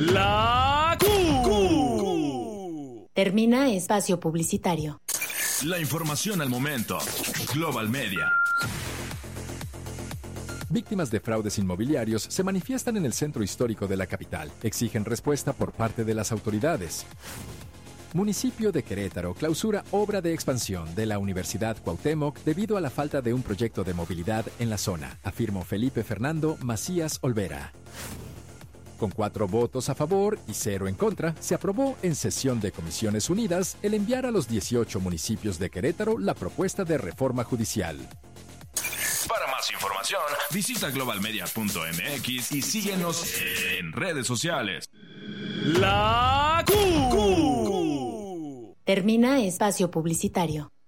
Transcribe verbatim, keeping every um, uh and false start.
La Q. Termina espacio publicitario. La información al momento. Global Media. Víctimas de fraudes inmobiliarios se manifiestan en el centro histórico de la capital. Exigen respuesta por parte de las autoridades. Municipio de Querétaro clausura obra de expansión de la Universidad Cuauhtémoc debido a la falta de un proyecto de movilidad en la zona, afirmó Felipe Fernando Macías Olvera. Con cuatro votos a favor y cero en contra, se aprobó en sesión de Comisiones Unidas el enviar a los dieciocho municipios de Querétaro la propuesta de reforma judicial. Para más información, visita global media punto m x y síguenos en redes sociales. La Q. Termina espacio publicitario.